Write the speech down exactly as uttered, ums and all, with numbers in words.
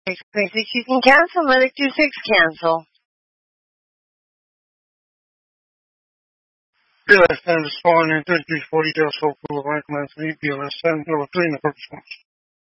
Basic, you can cancel. Medic two six, cancel. B L S ten responding, thirty-three forty Del Sol Boulevard, Command three, B L S ten, level three in the purpose.